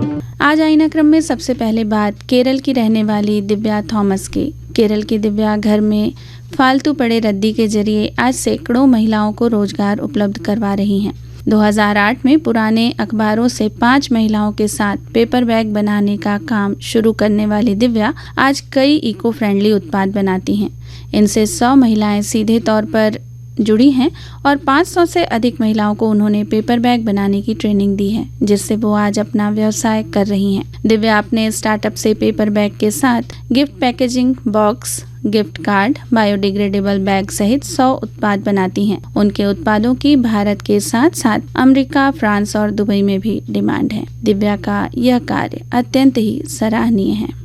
आज आईना क्रम में सबसे पहले बात केरल की रहने वाली दिव्या थॉमस की। केरल की दिव्या घर में फालतू पड़े रद्दी के जरिए आज सैकड़ों महिलाओं को रोजगार उपलब्ध करवा रही हैं। 2008 में पुराने अखबारों से 5 महिलाओं के साथ पेपर बैग बनाने का काम शुरू करने वाली दिव्या आज कई इको फ्रेंडली उत्पाद बनाती हैं। इनसे 100 महिलाएं सीधे तौर पर जुड़ी हैं और 500 से अधिक महिलाओं को उन्होंने पेपर बैग बनाने की ट्रेनिंग दी है, जिससे वो आज अपना व्यवसाय कर रही हैं। दिव्या अपने स्टार्टअप से पेपर बैग के साथ gift packaging box, gift card, biodegradable bag सहित 100 उत्पाद बनाती हैं। उनके उत्पादों की भारत के साथ साथ अमेरिका, फ्रांस और दुबई में भी डिमांड है। दिव्या का यह कार्य अत्यंत ही सराहनीय है।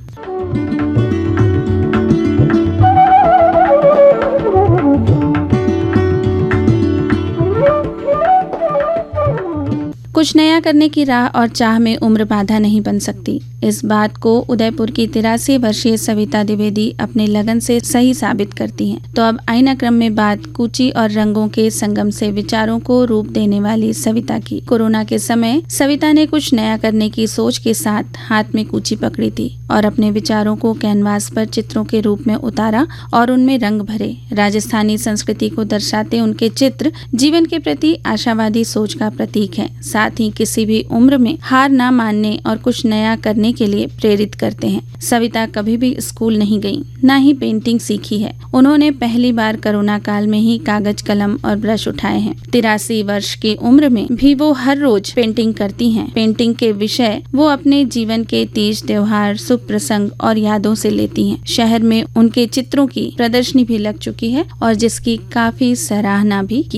कुछ नया करने की राह और चाह में उम्र बाधा नहीं बन सकती। इस बात को उदयपुर की 83 वर्षीय सविता द्विवेदी अपने लगन से सही साबित करती हैं। तो अब आईना क्रम में बात कूची और रंगों के संगम से विचारों को रूप देने वाली सविता की। कोरोना के समय सविता ने कुछ नया करने की सोच के साथ हाथ में कूची पकड़ी थी और अपने विचारों को कैनवास पर चित्रों के रूप में उतारा और उनमें रंग भरे। राजस्थानी संस्कृति को दर्शाते उनके चित्र जीवन के प्रति आशावादी सोच का प्रतीक है। साथ ही किसी भी उम्र में हार ना मानने और कुछ नया करने के लिए प्रेरित करते हैं। सविता कभी भी स्कूल नहीं गई, ना ही पेंटिंग सीखी है। उन्होंने पहली बार कोरोना काल में ही कागज, कलम और ब्रश उठाए हैं। 83 वर्ष की उम्र में भी वो हर रोज पेंटिंग करती हैं। पेंटिंग के विषय वो अपने जीवन के तीज त्योहार, शुभ प्रसंग और यादों से लेती हैं। शहर में उनके चित्रों की प्रदर्शनी भी लग चुकी है और जिसकी काफी सराहना भी की